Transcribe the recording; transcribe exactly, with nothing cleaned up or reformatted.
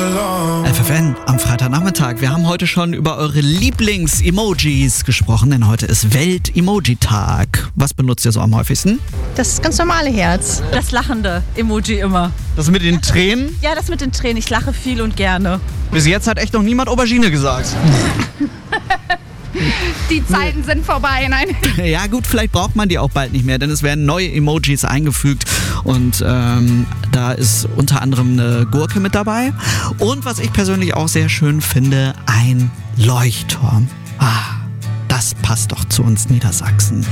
F F N am Freitagnachmittag. Wir haben heute schon über eure Lieblings-Emojis gesprochen, denn heute ist Welt-Emoji-Tag. Was benutzt ihr so am häufigsten? Das ganz normale Herz. Das lachende Emoji immer. Das mit den Tränen? Ja, das mit den Tränen. Ich lache viel und gerne. Bis jetzt hat echt noch niemand Aubergine gesagt. Die Zeiten sind vorbei, nein. Ja gut, vielleicht braucht man die auch bald nicht mehr, denn es werden neue Emojis eingefügt und ähm, da ist unter anderem eine Gurke mit dabei und was ich persönlich auch sehr schön finde, ein Leuchtturm. Ah, das passt doch zu uns Niedersachsen.